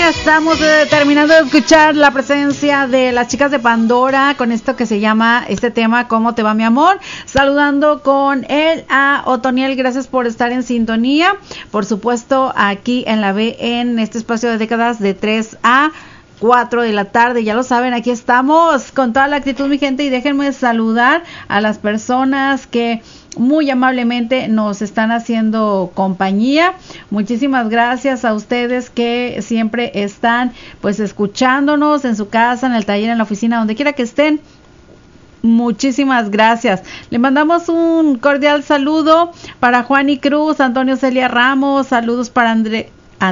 estamos terminando de escuchar la presencia de las chicas de Pandora con esto que se llama, este tema, ¿Cómo te va mi amor? Saludando con él a Otoniel, gracias por estar en sintonía, por supuesto aquí en la B, en este espacio de décadas de 3 a 4 de la tarde, ya lo saben, aquí estamos con toda la actitud, mi gente, y déjenme saludar a las personas que muy amablemente nos están haciendo compañía. Muchísimas gracias a ustedes que siempre están pues escuchándonos en su casa, en el taller, en la oficina, donde quiera que estén. Muchísimas gracias. Le mandamos un cordial saludo para Juani Cruz, Antonio Celia Ramos, saludos para Andrés.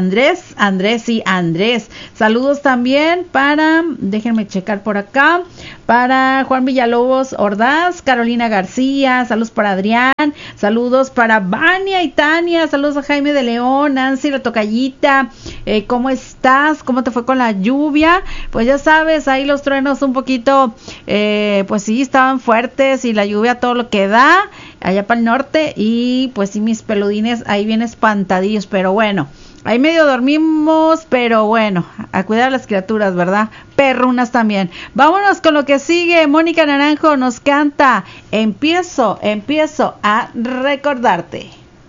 Saludos también para, déjenme checar por acá, para Juan Villalobos Ordaz, Carolina García, saludos para Adrián, saludos para Vania y Tania, saludos a Jaime de León, Nancy la tocallita, ¿cómo estás? ¿Cómo te fue con la lluvia? Pues ya sabes, ahí los truenos un poquito, pues sí, estaban fuertes y la lluvia todo lo que da, allá para el norte, y pues sí, mis peludines ahí bien espantadillos, pero bueno. Ahí medio dormimos, pero bueno, a cuidar a las criaturas, ¿verdad? Perrunas también. Vámonos con lo que sigue. Mónica Naranjo nos canta Empiezo a recordarte.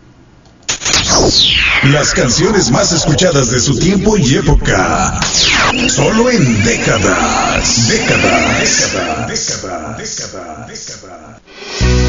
Las canciones más escuchadas de su tiempo y época. Solo en décadas. Décadas.